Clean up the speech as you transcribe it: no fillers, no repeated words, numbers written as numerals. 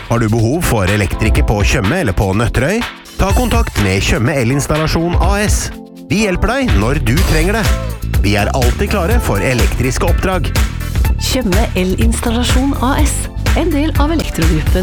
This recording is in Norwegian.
Har du behov for elektriker på Tjøme eller på Nøtterøy? Ta kontakt med Tjøme Elinstallasjon AS. Vi hjelper deg når du trenger det. Vi alltid klare for elektriske oppdrag. Tjøme Elinstallasjon AS, en del av Elektrogruppen.